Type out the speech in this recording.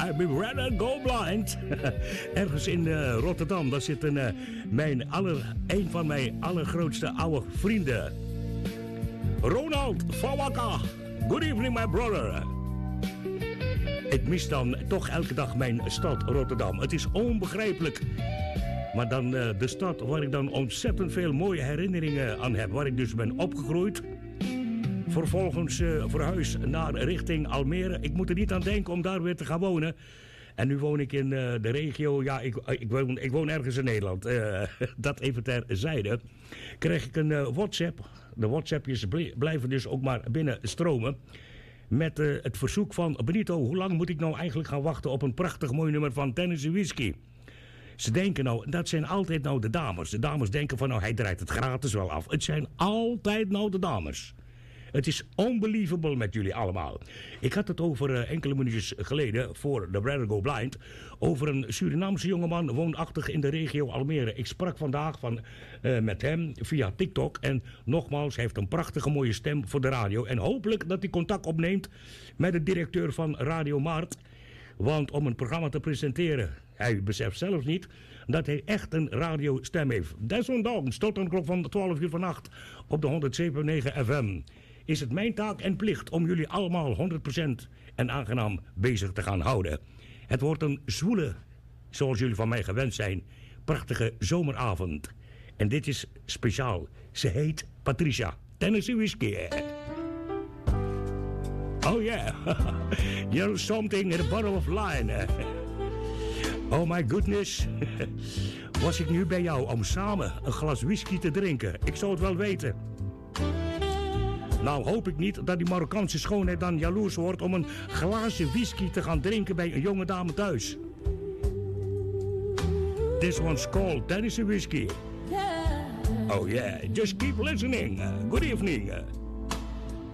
I'd be rather go blind. Ergens in Rotterdam, daar zit een van mijn allergrootste oude vrienden. Ronald Fawaka. Good evening, my brother. Ik mis dan toch elke dag mijn stad Rotterdam. Het is onbegrijpelijk. Maar dan de stad waar ik dan ontzettend veel mooie herinneringen aan heb. Waar ik dus ben opgegroeid. Vervolgens verhuis naar richting Almere. Ik moet er niet aan denken om daar weer te gaan wonen. En nu woon ik in de regio. Ja, ik woon ergens in Nederland. Dat even terzijde. Krijg ik een WhatsApp. De WhatsAppjes blijven dus ook maar binnenstromen. Met het verzoek van Benito. Hoe lang moet ik nou eigenlijk gaan wachten op een prachtig mooi nummer van Tennessee Whiskey? Ze denken nou, dat zijn altijd nou de dames. De dames denken van, nou, hij draait het gratis wel af. Het zijn altijd nou de dames. Het is unbelievable met jullie allemaal. Ik had het over enkele minuutjes geleden voor The Brother Go Blind. Over een Surinaamse jongeman woonachtig in de regio Almere. Ik sprak vandaag met hem via TikTok. En nogmaals, hij heeft een prachtige mooie stem voor de radio. En hopelijk dat hij contact opneemt met de directeur van Radio Maart. Want om een programma te presenteren, hij beseft zelf niet dat hij echt een radiostem heeft. Desondanks, tot een klok van 12 uur vannacht op de 107.9 FM... is het mijn taak en plicht om jullie allemaal 100% en aangenaam bezig te gaan houden. Het wordt een zwoele, zoals jullie van mij gewend zijn, prachtige zomeravond. En dit is speciaal. Ze heet Patricia. Tennessee Whiskey. Oh yeah, you're something in a bottle of wine. Oh my goodness. Was ik nu bij jou om samen een glas whisky te drinken? Ik zou het wel weten. Nou hoop ik niet dat die Marokkaanse schoonheid dan jaloers wordt om een glaasje whisky te gaan drinken bij een jonge dame thuis. This one's called Tennessee Whiskey. Oh yeah, just keep listening. Good evening.